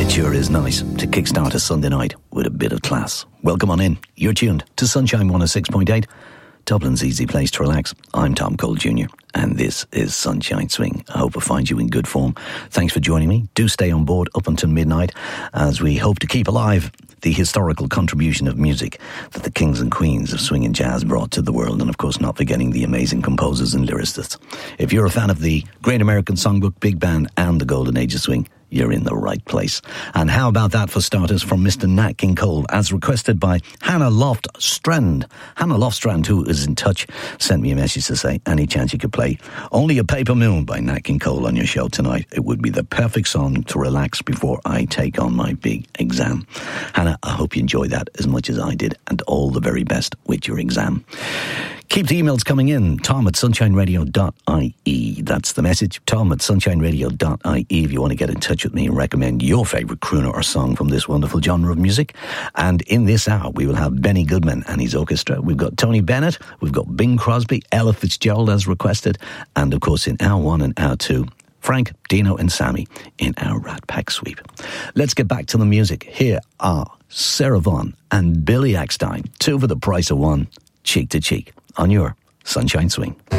It sure is nice to kickstart a Sunday night with a bit of class. Welcome on in. You're tuned to Sunshine 106.8, Dublin's easy place to relax. I'm Tom Cole Jr. and this is Sunshine Swing. I hope I find you in good form. Thanks for joining me. Do stay on board up until midnight as we hope to keep alive the historical contribution of music that the kings and queens of swing and jazz brought to the world, and of course not forgetting the amazing composers and lyricists. If you're a fan of the Great American Songbook, Big Band and the Golden Age of Swing, you're in the right place. And how about that for starters from Mr. Nat King Cole, as requested by Hannah Loftstrand. Hannah Loftstrand, who is in touch, sent me a message to say, any chance you could play Only a Paper Moon by Nat King Cole on your show tonight? It would be the perfect song to relax before I take on my big exam. Hannah, I hope you enjoy that as much as I did, and all the very best with your exam. Keep the emails coming in. tom@sunshineradio.ie. That's the message. tom@sunshineradio.ie if you want to get in touch with me and recommend your favourite crooner or song from this wonderful genre of music. And in this hour, we will have Benny Goodman and his orchestra. We've got Tony Bennett. We've got Bing Crosby, Ella Fitzgerald as requested. And of course, in hour one and hour two, Frank, Dino and Sammy in our Rat Pack sweep. Let's get back to the music. Here are Sarah Vaughan and Billy Eckstine. Two for the price of one, cheek to cheek, on your Sunshine Swing.